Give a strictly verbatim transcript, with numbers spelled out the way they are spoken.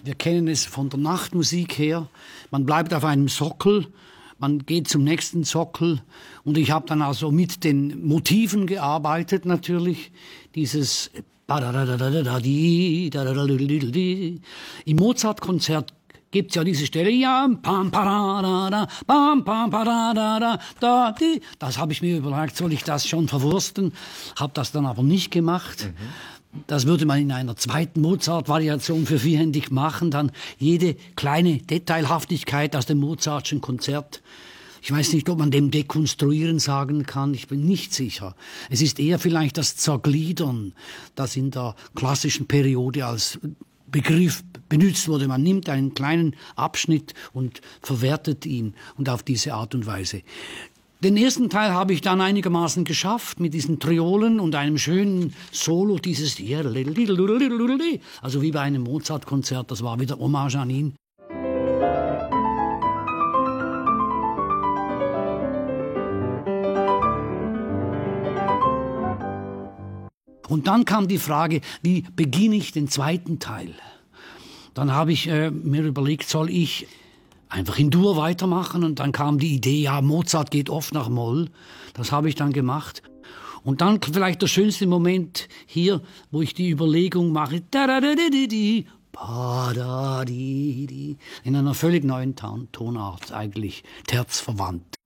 Wir kennen es von der Nachtmusik her. Man bleibt auf einem Sockel, man geht zum nächsten Sockel. Und ich habe dann also mit den Motiven gearbeitet natürlich. Dieses im Mozart-Konzert gibt's ja diese Stelle, ja, pam, parada, pam, pam, parada, da, di. Das habe ich mir überlegt, soll ich das schon verwursten? Habe das dann aber nicht gemacht. Mhm. Das würde man in einer zweiten Mozart-Variation für vierhändig machen, dann jede kleine Detailhaftigkeit aus dem Mozartschen Konzert. Ich weiß nicht, ob man dem dekonstruieren sagen kann, ich bin nicht sicher. Es ist eher vielleicht das Zergliedern, das in der klassischen Periode als Begriff benutzt wurde. Man nimmt einen kleinen Abschnitt und verwertet ihn und auf diese Art und Weise. Den ersten Teil habe ich dann einigermaßen geschafft mit diesen Triolen und einem schönen Solo, dieses also wie bei einem Mozart-Konzert, das war wieder Hommage an ihn. Und dann kam die Frage, wie beginne ich den zweiten Teil? Dann habe ich äh, mir überlegt, soll ich einfach in Dur weitermachen? Und dann kam die Idee, ja, Mozart geht oft nach Moll. Das habe ich dann gemacht. Und dann vielleicht der schönste Moment hier, wo ich die Überlegung mache, in einer völlig neuen Tonart, eigentlich terzverwandt.